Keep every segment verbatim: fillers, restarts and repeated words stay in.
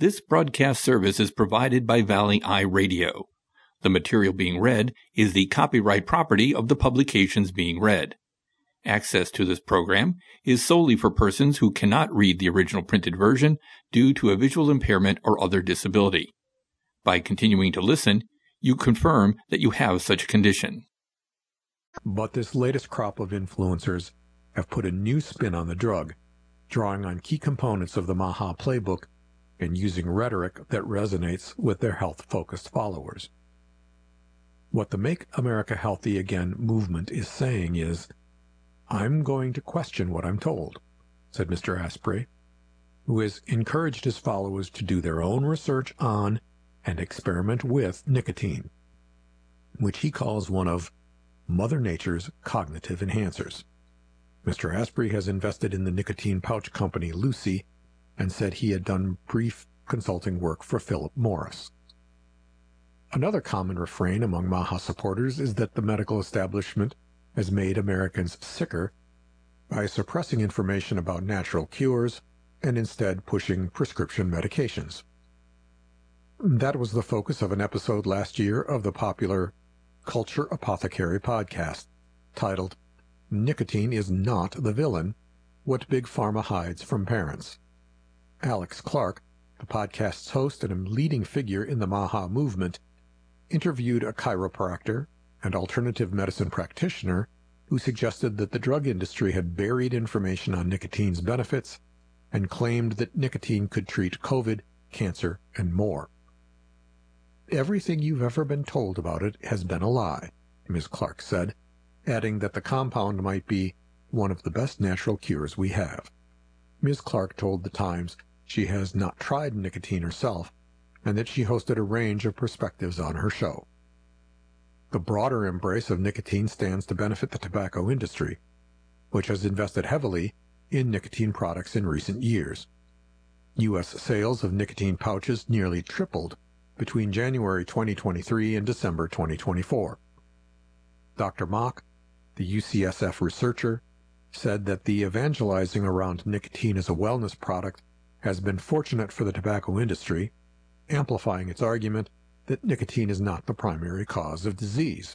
This broadcast service is provided by Valley Eye Radio. The material being read is the copyright property of the publications being read. Access to this program is solely for persons who cannot read the original printed version due to a visual impairment or other disability. By continuing to listen, you confirm that you have such a condition. But this latest crop of influencers have put a new spin on the drug, drawing on key components of the MAHA playbook and using rhetoric that resonates with their health-focused followers. What the Make America Healthy Again movement is saying is, "I'm going to question what I'm told," said Mister Asprey, who has encouraged his followers to do their own research on and experiment with nicotine, which he calls one of Mother Nature's cognitive enhancers. Mister Asprey has invested in the nicotine pouch company Lucy and said he had done brief consulting work for Philip Morris. Another common refrain among MAHA supporters is that the medical establishment has made Americans sicker by suppressing information about natural cures and instead pushing prescription medications. That was the focus of an episode last year of the popular Culture Apothecary podcast, titled "Nicotine is Not the Villain: What Big Pharma Hides from Parents." Alex Clark, the podcast's host and a leading figure in the MAHA movement, interviewed a chiropractor and alternative medicine practitioner who suggested that the drug industry had buried information on nicotine's benefits and claimed that nicotine could treat COVID, cancer, and more. "Everything you've ever been told about it has been a lie," Miz Clark said, adding that the compound might be one of the best natural cures we have. Miz Clark told The Times she has not tried nicotine herself and that she hosted a range of perspectives on her show. The broader embrace of nicotine stands to benefit the tobacco industry, which has invested heavily in nicotine products in recent years. U S sales of nicotine pouches nearly tripled between January twenty twenty-three and December twenty twenty-four. Doctor Mock, the U C S F researcher, said that the evangelizing around nicotine as a wellness product has been fortunate for the tobacco industry, amplifying its argument that nicotine is not the primary cause of disease.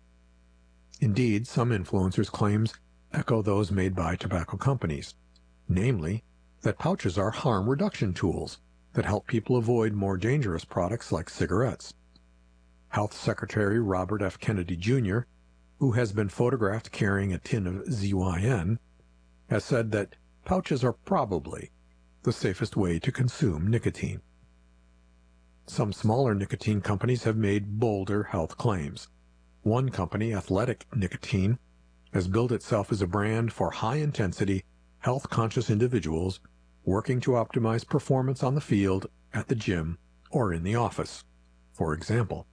Indeed, some influencers' claims echo those made by tobacco companies, namely that pouches are harm reduction tools that help people avoid more dangerous products like cigarettes. Health Secretary Robert F. Kennedy Junior, who has been photographed carrying a tin of Z Y N, has said that pouches are probably the safest way to consume nicotine. Some smaller nicotine companies have made bolder health claims. One company, Athletic Nicotine, has billed itself as a brand for high-intensity, health-conscious individuals working to optimize performance on the field, at the gym, or in the office, for example.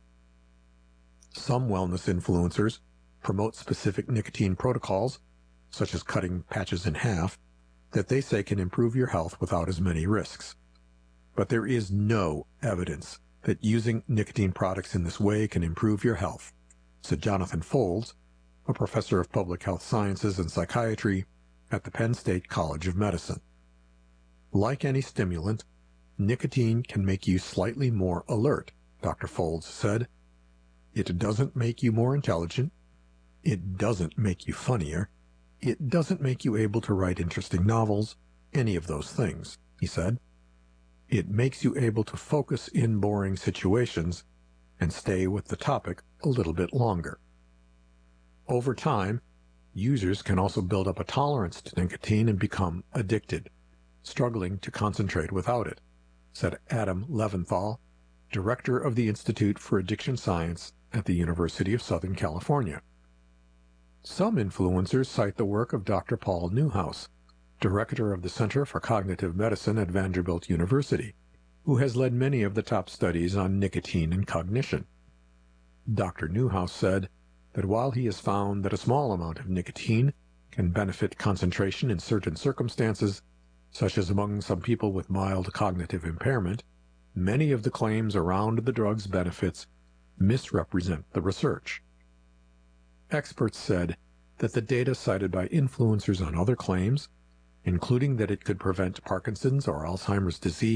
Some wellness influencers promote specific nicotine protocols, such as cutting patches in half, that they say can improve your health without as many risks. But there is no evidence that using nicotine products in this way can improve your health, said Jonathan Folds, a professor of public health sciences and psychiatry at the Penn State College of Medicine. Like any stimulant, nicotine can make you slightly more alert, Doctor Folds said. It doesn't make you more intelligent. It doesn't make you funnier. It doesn't make you able to write interesting novels, any of those things, he said. It makes you able to focus in boring situations and stay with the topic a little bit longer. Over time, users can also build up a tolerance to nicotine and become addicted, struggling to concentrate without it, said Adam Leventhal, director of the Institute for Addiction Science at the University of Southern California. Some influencers cite the work of Doctor Paul Newhouse, director of the Center for Cognitive Medicine at Vanderbilt University, who has led many of the top studies on nicotine and cognition. Doctor Newhouse said that while he has found that a small amount of nicotine can benefit concentration in certain circumstances, such as among some people with mild cognitive impairment, many of the claims around the drug's benefits misrepresent the research. Experts said that the data cited by influencers on other claims, including that it could prevent Parkinson's or Alzheimer's disease,